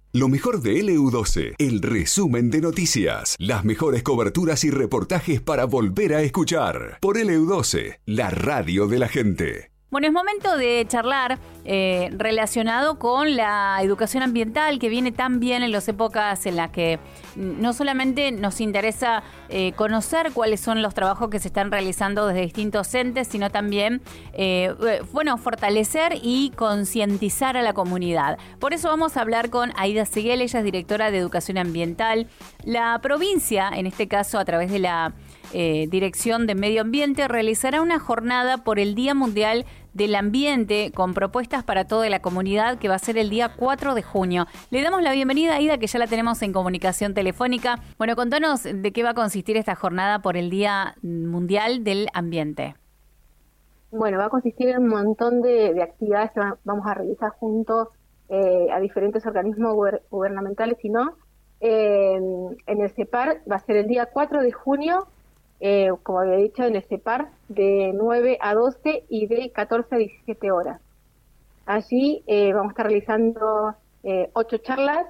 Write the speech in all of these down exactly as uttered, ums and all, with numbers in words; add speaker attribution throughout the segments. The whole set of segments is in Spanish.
Speaker 1: Lo mejor de L U doce, el resumen de noticias, las mejores coberturas y reportajes para volver a escuchar. Por L U doce, la radio de la gente.
Speaker 2: Bueno, es momento de charlar eh, relacionado con la educación ambiental que viene tan bien en las épocas en las que no solamente nos interesa eh, conocer cuáles son los trabajos que se están realizando desde distintos entes, sino también, eh, bueno, fortalecer y concientizar a la comunidad. Por eso vamos a hablar con Aida Seguel, ella es directora de Educación Ambiental. La provincia, en este caso a través de la eh, Dirección de Medio Ambiente, realizará una jornada por el Día Mundial del Ambiente con propuestas para toda la comunidad que va a ser el día cuatro de junio. Le damos la bienvenida a Aida, que ya la tenemos en comunicación telefónica. Bueno, contanos de qué va a consistir esta jornada por el Día Mundial del Ambiente.
Speaker 3: Bueno, va a consistir en un montón de, de actividades que vamos a realizar junto eh, a diferentes organismos guber- gubernamentales y no. Eh, en el CEPAR va a ser el día cuatro de junio, Eh, como había dicho, en el CEPAR, de nueve a doce y de catorce a diecisiete horas. Allí eh, vamos a estar realizando eh, ocho charlas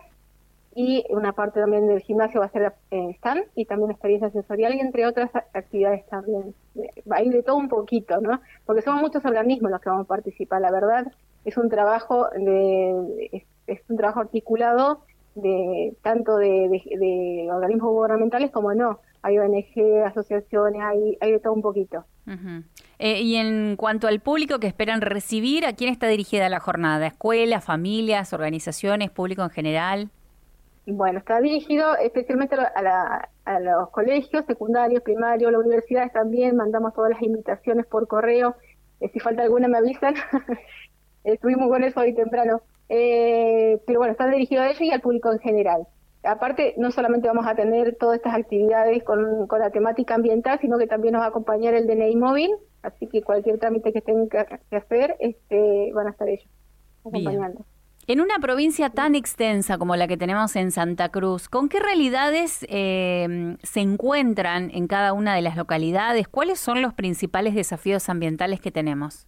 Speaker 3: y una parte también del gimnasio va a ser eh, stand y también experiencia sensorial y entre otras actividades también. Va a ir de todo un poquito, ¿no? Porque somos muchos organismos los que vamos a participar. La verdad es un trabajo de, es, es un trabajo articulado de tanto de, de, de organismos gubernamentales como no. Hay O N G, asociaciones, hay, hay de todo un poquito.
Speaker 2: Uh-huh. Eh, y en cuanto al público que esperan recibir, ¿a quién está dirigida la jornada? ¿Escuelas, familias, organizaciones, público en general?
Speaker 3: Bueno, está dirigido especialmente a, la, a los colegios secundarios, primarios, las universidades también. Mandamos todas las invitaciones por correo. Eh, si falta alguna me avisan. Estuvimos con eso hoy temprano. Eh, pero bueno, está dirigido a ellos y al público en general. Aparte, no solamente vamos a tener todas estas actividades con, con la temática ambiental, sino que también nos va a acompañar el D N I móvil, así que cualquier trámite que tengan que hacer, este, van a estar ellos acompañando.
Speaker 2: Bien. En una provincia tan extensa como la que tenemos en Santa Cruz, ¿con qué realidades eh, se encuentran en cada una de las localidades? ¿Cuáles son los principales desafíos ambientales que tenemos?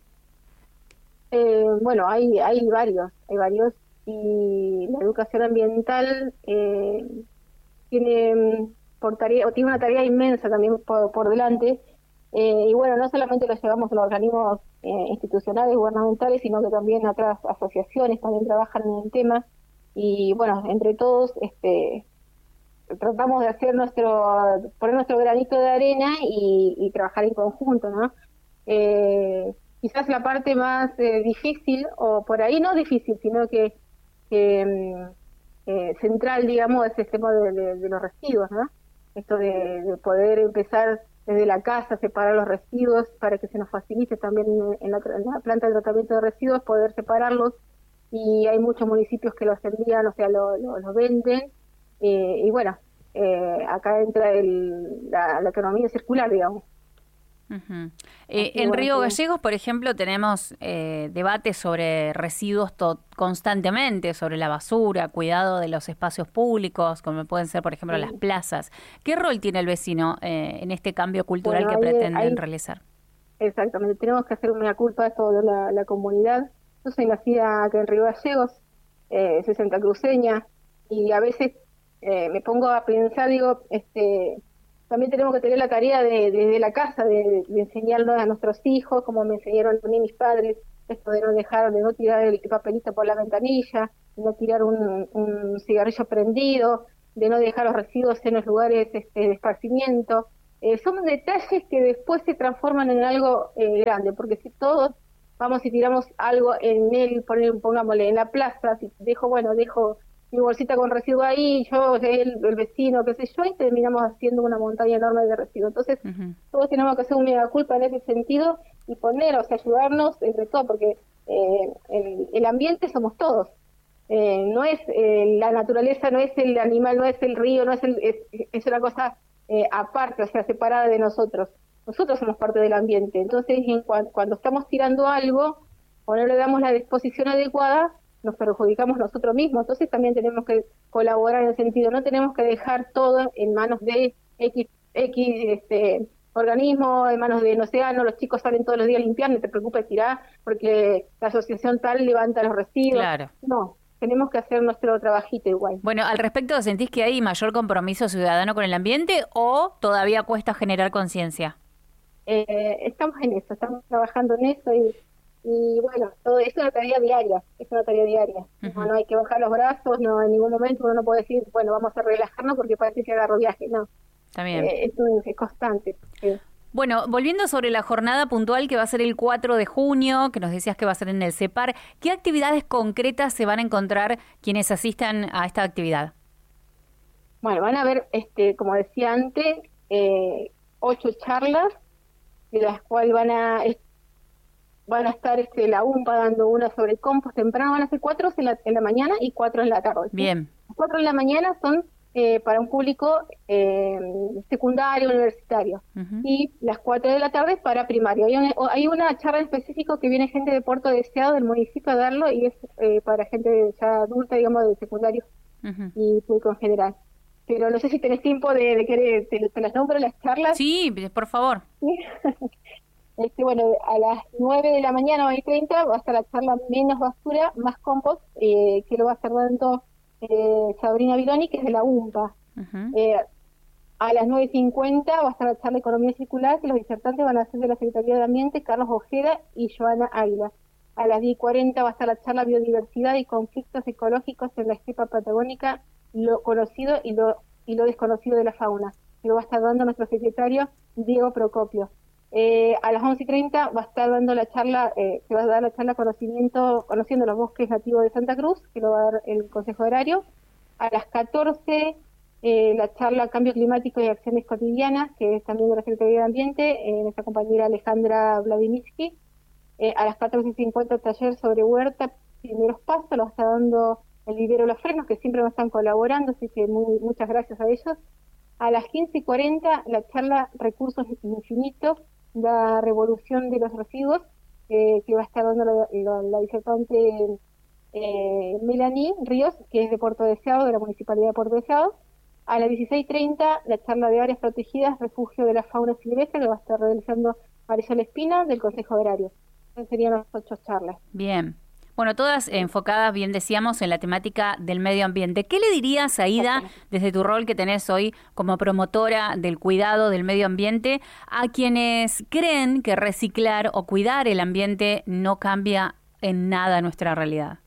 Speaker 3: Eh, bueno, hay, hay varios, hay varios. Y la educación ambiental eh, tiene por tarea, o tiene una tarea inmensa también por, por delante, eh, y bueno, no solamente lo llevamos a los organismos eh, institucionales, gubernamentales, sino que también otras asociaciones también trabajan en el tema, y bueno, entre todos este tratamos de hacer nuestro, poner nuestro granito de arena y, y trabajar en conjunto, ¿no? Eh, quizás la parte más eh, difícil, o por ahí no difícil, sino que Eh, eh, central, digamos, es el tema de, de, de los residuos, ¿no? Esto de, de poder empezar desde la casa a separar los residuos para que se nos facilite también en la, en la planta de tratamiento de residuos poder separarlos, y hay muchos municipios que los envían, o sea, lo, lo, lo venden, eh, y bueno, eh, acá entra el, la, la economía circular, digamos.
Speaker 2: Uh-huh. Eh, en bueno, Río Gallegos, por ejemplo, tenemos eh, debates sobre residuos to- constantemente, sobre la basura, cuidado de los espacios públicos, como pueden ser, por ejemplo, sí. las plazas. ¿Qué rol tiene el vecino eh, en este cambio cultural bueno, que hay, pretenden hay, realizar?
Speaker 3: Exactamente, tenemos que hacer una culpa a toda la, la comunidad. Yo soy nacida acá en Río Gallegos, eh, soy santacruceña, y a veces eh, me pongo a pensar, digo, este... también tenemos que tener la tarea de, de, de la casa, de, de enseñarnos a nuestros hijos, como me enseñaron a mí mis padres, esto de no dejar, de no tirar el papelito por la ventanilla, de no tirar un, un cigarrillo prendido, de no dejar los residuos en los lugares este, de esparcimiento. Eh, son detalles que después se transforman en algo eh, grande, porque si todos vamos y tiramos algo en él, pongámosle en la plaza, si dejo, bueno, dejo mi bolsita con residuo ahí, yo, el, el vecino, qué sé yo, y terminamos haciendo una montaña enorme de residuos. Entonces, uh-huh. todos tenemos que hacer un mea culpa en ese sentido y poner, o sea, ayudarnos entre todos, porque eh, el, el ambiente somos todos. Eh, no es eh, la naturaleza, no es el animal, no es el río, no es el, es, es una cosa eh, aparte, o sea, separada de nosotros. Nosotros somos parte del ambiente. Entonces, en cu- cuando estamos tirando algo o no le damos la disposición adecuada, nos perjudicamos nosotros mismos. Entonces también tenemos que colaborar en el sentido, no tenemos que dejar todo en manos de X, X este, organismo, en manos de, no sé, no, los chicos salen todos los días a limpiar, no te preocupes tirar, porque la asociación tal levanta los residuos.
Speaker 2: Claro.
Speaker 3: No, tenemos que hacer nuestro trabajito igual.
Speaker 2: Bueno, al respecto, ¿sentís que hay mayor compromiso ciudadano con el ambiente o todavía cuesta generar conciencia?
Speaker 3: Eh, estamos en eso, estamos trabajando en eso y, y bueno, todo es una tarea diaria, es una tarea diaria. Uh-huh. No, no hay que bajar los brazos, no en ningún momento uno no puede decir, bueno, vamos a relajarnos porque parece que agarro viaje, no.
Speaker 2: También.
Speaker 3: Eh, esto es constante. Sí.
Speaker 2: Bueno, volviendo sobre la jornada puntual que va a ser el cuatro de junio, que nos decías que va a ser en el CEPAR, ¿qué actividades concretas se van a encontrar quienes asistan a esta actividad?
Speaker 3: Bueno, van a ver, este, como decía antes, eh, ocho charlas, de las cuales van a van a estar este, la U M P A dando una sobre compost temprano, van a ser cuatro en la, en la mañana y cuatro en la tarde. ¿Sí?
Speaker 2: Bien.
Speaker 3: Las cuatro en la mañana son Eh, para un público eh, secundario, universitario, uh-huh. y las cuatro de la tarde para primario. Hay, un, hay una charla en específico que viene gente de Puerto Deseado del municipio a darlo y es eh, para gente ya adulta, digamos, de secundario uh-huh. y público en general. Pero no sé si tenés tiempo de, de que te, te las nombro las charlas.
Speaker 2: Sí, por favor.
Speaker 3: ¿Sí? Este, bueno, a las nueve de la mañana, nueve y treinta, va a estar la charla Menos Basura, Más Compost, eh, que lo va a estar dando Eh, Sabrina Vironi, que es de la U M P A. Uh-huh. Eh, a las nueve y cincuenta va a estar la charla Economía Circular, que los disertantes van a ser de la Secretaría de Ambiente, Carlos Ojeda y Joana Águila. A las diez y cuarenta va a estar la charla Biodiversidad y Conflictos Ecológicos en la Estepa Patagónica, lo conocido y lo, y lo desconocido de la fauna, que lo va a estar dando nuestro secretario Diego Procopio. Eh, a las once y treinta va a estar dando la charla, eh, se va a dar la charla conocimiento, conociendo los bosques nativos de Santa Cruz, que lo va a dar el Consejo Agrario. A las catorce, eh, la charla Cambio Climático y Acciones Cotidianas, que es también de la Secretaría de Ambiente, eh, nuestra compañera Alejandra Vladimirsky. Eh, a las catorce y cincuenta, taller sobre huerta, primeros pasos, lo está dando el vivero Los Frenos, que siempre nos están colaborando, así que muy, muchas gracias a ellos. A las quince y cuarenta, la charla Recursos Infinitos, la revolución de los residuos, eh, que va a estar dando la, la, la disertante eh, Melanie Ríos, que es de Puerto Deseado, de la Municipalidad de Puerto Deseado. A las dieciséis y treinta, la charla de áreas protegidas, refugio de la fauna silvestre, que va a estar realizando Marisol Espina, del Consejo Agrario. Esas serían las ocho charlas.
Speaker 2: Bien. Bueno, todas enfocadas, bien decíamos, en la temática del medio ambiente. ¿Qué le dirías, Aida, desde tu rol que tenés hoy como promotora del cuidado del medio ambiente, a quienes creen que reciclar o cuidar el ambiente no cambia en nada nuestra realidad?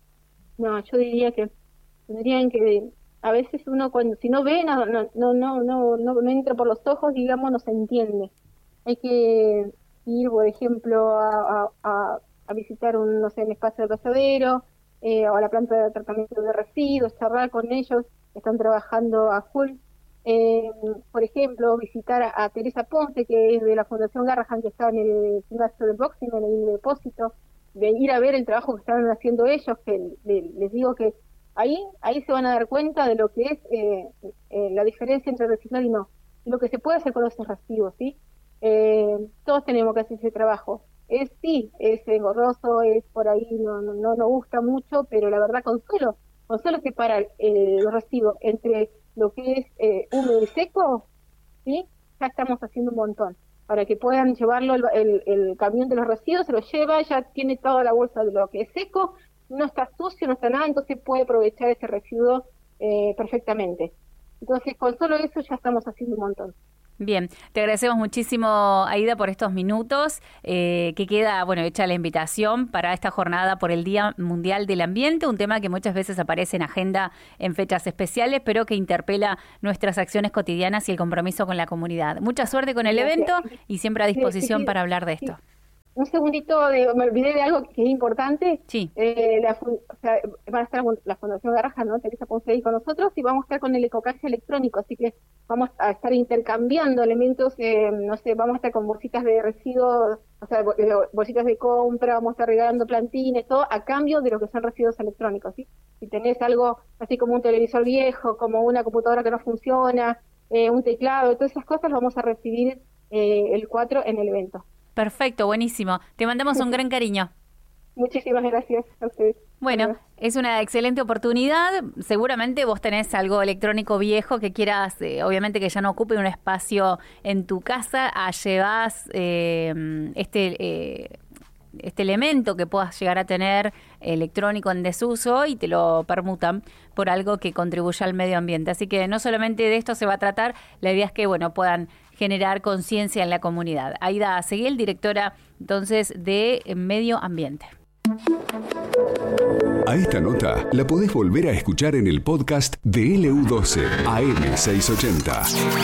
Speaker 3: No, yo diría que tendrían que, a veces uno cuando si no ve, no no no no no, no, no entra por los ojos, digamos, no se entiende. Hay que ir, por ejemplo, a, a, a a visitar un, no sé, un espacio de rozadero, eh, o a la planta de tratamiento de residuos, charlar con ellos, están trabajando a full. Eh, por ejemplo, visitar a, a Teresa Ponce, que es de la Fundación Garrahan, que está en el gimnasio del boxing, en el depósito, de ir a ver el trabajo que están haciendo ellos, que le, les digo que ahí ahí se van a dar cuenta de lo que es eh, eh, la diferencia entre reciclar y no, y lo que se puede hacer con esos residuos, ¿sí? Eh, todos tenemos que hacer ese trabajo. Es sí, es engorroso, es por ahí, no no no nos gusta mucho, pero la verdad con solo, con solo separar eh, los residuos entre lo que es eh, húmedo y seco, ¿sí? Ya estamos haciendo un montón. Para que puedan llevarlo, el, el, el camión de los residuos se lo lleva, ya tiene toda la bolsa de lo que es seco, no está sucio, no está nada, entonces puede aprovechar ese residuo eh, perfectamente. Entonces con solo eso ya estamos haciendo un montón.
Speaker 2: Bien, te agradecemos muchísimo, Aida, por estos minutos, eh, que queda, bueno, hecha la invitación para esta jornada por el Día Mundial del Ambiente, un tema que muchas veces aparece en agenda en fechas especiales, pero que interpela nuestras acciones cotidianas y el compromiso con la comunidad. Mucha suerte con el evento y siempre a disposición sí, sí, para hablar de esto.
Speaker 3: Sí. Un segundito, de, me olvidé de algo que es importante.
Speaker 2: Sí.
Speaker 3: Eh, la, o sea, van a estar la Fundación Garrahan, ¿no? Teresa Ponce ahí con nosotros y vamos a estar con el ecocaje electrónico, así que vamos a estar intercambiando elementos, eh, no sé, vamos a estar con bolsitas de residuos, o sea, bolsitas de compra, vamos a estar regalando plantines, todo a cambio de lo que son residuos electrónicos, ¿sí? Si tenés algo así como un televisor viejo, como una computadora que no funciona, eh, un teclado, todas esas cosas las vamos a recibir eh, el cuatro en el evento.
Speaker 2: Perfecto, buenísimo. Te mandamos un gran cariño.
Speaker 3: Muchísimas gracias a ustedes.
Speaker 2: Bueno, gracias. Es una excelente oportunidad. Seguramente vos tenés algo electrónico viejo que quieras, eh, obviamente que ya no ocupe un espacio en tu casa, a llevas eh, este... Eh, este elemento que puedas llegar a tener electrónico en desuso y te lo permutan por algo que contribuya al medio ambiente. Así que no solamente de esto se va a tratar, la idea es que, bueno, puedan generar conciencia en la comunidad. Aida Seguel, directora entonces de Medio Ambiente.
Speaker 1: A esta nota la podés volver a escuchar en el podcast de L U doce A M seiscientos ochenta.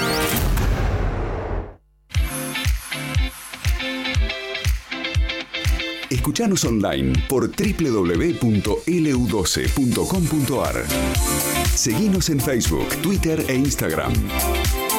Speaker 1: Escuchanos online por doble u doble u doble u punto L U doce punto com punto A R. Seguinos en Facebook, Twitter e Instagram.